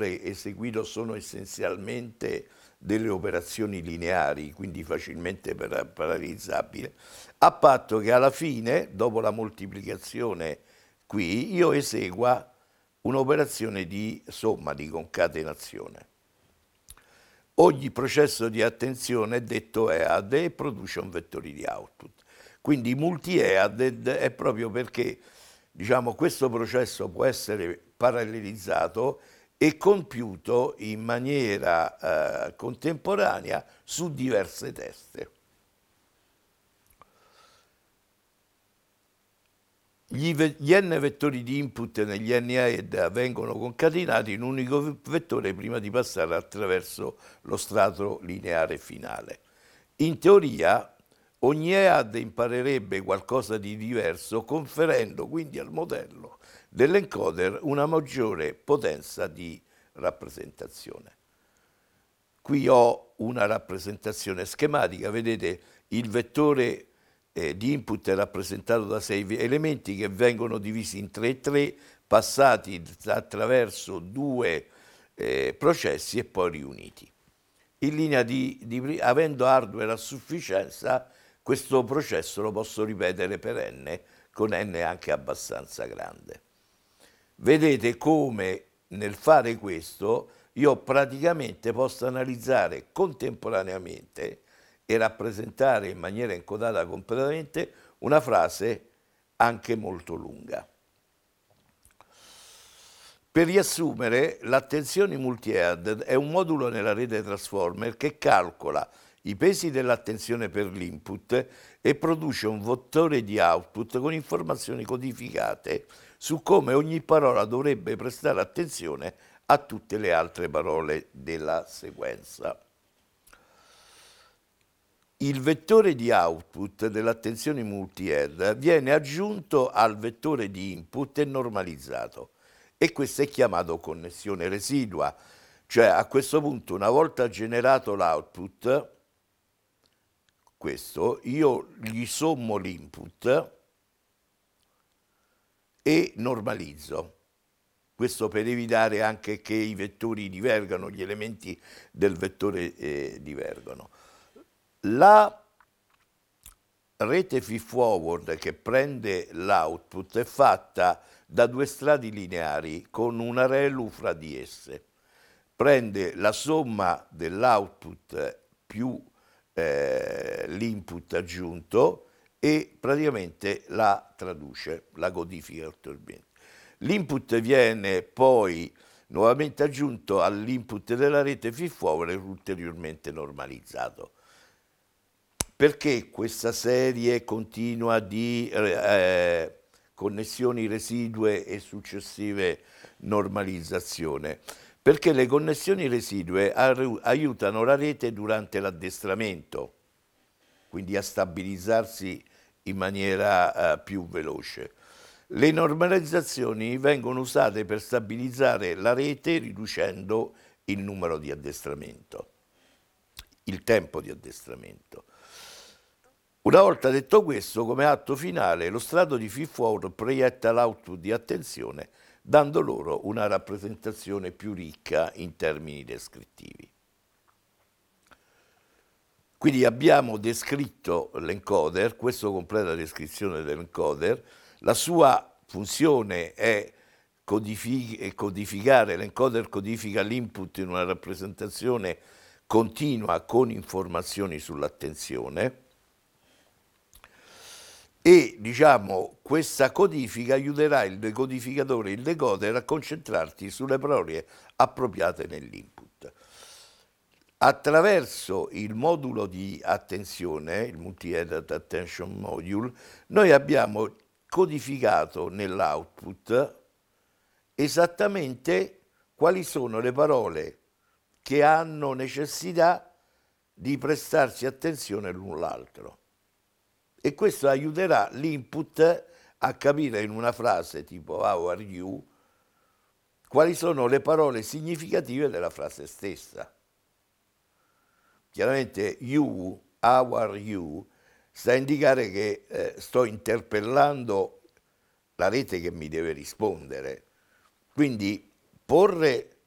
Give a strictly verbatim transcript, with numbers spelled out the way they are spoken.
vettore eseguito sono essenzialmente delle operazioni lineari, quindi facilmente para- parallelizzabili, a patto che alla fine, dopo la moltiplicazione qui, io esegua un'operazione di somma, di concatenazione. Ogni processo di attenzione è detto EAD e produce un vettore di output. Quindi multi-EAD è proprio perché, diciamo, questo processo può essere parallelizzato e compiuto in maniera eh, contemporanea su diverse teste. Gli, gli n vettori di input negli N A E D vengono concatenati in un unico vettore prima di passare attraverso lo strato lineare finale. In teoria, ogni E A D imparerebbe qualcosa di diverso, conferendo quindi al modello dell'encoder una maggiore potenza di rappresentazione. Qui ho una rappresentazione schematica, vedete il vettore eh, di input è rappresentato da sei elementi che vengono divisi in tre e tre, passati attraverso due eh, processi e poi riuniti. In linea di, di, avendo hardware a sufficienza, questo processo lo posso ripetere per n, con n anche abbastanza grande. Vedete come nel fare questo io praticamente posso analizzare contemporaneamente e rappresentare in maniera encodata completamente una frase anche molto lunga. Per riassumere, l'attenzione multi-head è un modulo nella rete transformer che calcola i pesi dell'attenzione per l'input e produce un vettore di output con informazioni codificate su come ogni parola dovrebbe prestare attenzione a tutte le altre parole della sequenza. Il vettore di output dell'attenzione multi-head viene aggiunto al vettore di input e normalizzato, e questo è chiamato connessione residua, cioè a questo punto, una volta generato l'output, questo, io gli sommo l'input e normalizzo. Questo per evitare anche che i vettori divergano, gli elementi del vettore eh, divergano. La rete feed-forward che prende l'output è fatta da due strati lineari con una ReLU fra di esse. Prende la somma dell'output più eh, l'input aggiunto e praticamente la traduce, la codifica ulteriormente. L'input viene poi nuovamente aggiunto all'input della rete feed-forward e ulteriormente normalizzato. Perché questa serie continua di eh, connessioni residue e successive normalizzazione? Perché le connessioni residue aiutano la rete durante l'addestramento, quindi a stabilizzarsi in maniera eh, più veloce. Le normalizzazioni vengono usate per stabilizzare la rete riducendo il numero di addestramento, il tempo di addestramento. Una volta detto questo, come atto finale, lo strato di feed-forward proietta l'output di attenzione, dando loro una rappresentazione più ricca in termini descrittivi. Quindi abbiamo descritto l'encoder, questa completa la descrizione dell'encoder. La sua funzione è codificare, l'encoder codifica l'input in una rappresentazione continua con informazioni sull'attenzione e, diciamo, questa codifica aiuterà il decodificatore e il decoder a concentrarsi sulle parole appropriate nell'input. Attraverso il modulo di attenzione, il Multi-Headed Attention Module, noi abbiamo codificato nell'output esattamente quali sono le parole che hanno necessità di prestarsi attenzione l'un l'altro. E questo aiuterà l'input a capire in una frase tipo "How are you?" quali sono le parole significative della frase stessa. Chiaramente you, how are you, sta a indicare che eh, sto interpellando la rete che mi deve rispondere. Quindi porre